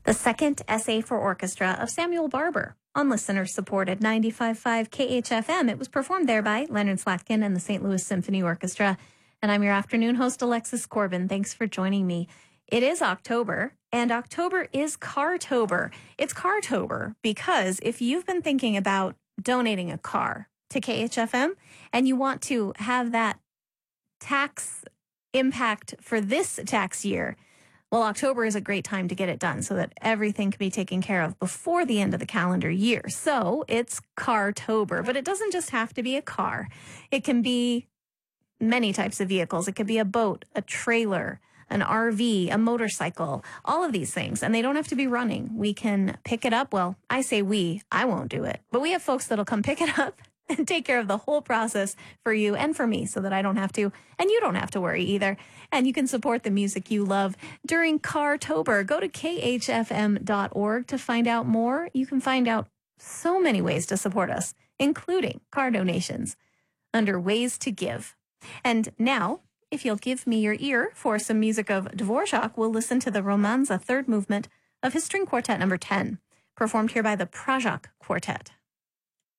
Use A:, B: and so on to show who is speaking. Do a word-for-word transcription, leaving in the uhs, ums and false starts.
A: The second essay for orchestra of Samuel Barber on listener-supported ninety-five point five K H F M. It was performed there by Leonard Slatkin and the Saint Louis Symphony Orchestra. And I'm your afternoon host, Alexis Corbin. Thanks for joining me. It is October, and October is Cartober. It's Cartober because if you've been thinking about donating a car to K H F M and you want to have that tax impact for this tax year, well, October is a great time to get it done so that everything can be taken care of before the end of the calendar year. So it's Cartober, but it doesn't just have to be a car. It can be many types of vehicles. It could be a boat, a trailer, an R V, a motorcycle, all of these things. And they don't have to be running. We can pick it up. Well, I say we, I won't do it, but we have folks that'll come pick it up and take care of the whole process for you and for me so that I don't have to, and you don't have to worry either. And you can support the music you love during Cartober. Go to K H F M dot org to find out more. You can find out so many ways to support us, including car donations, under Ways to Give. And now, if you'll give me your ear for some music of Dvorak, we'll listen to the Romanza third movement of his string quartet number ten, performed here by the Prajak Quartet.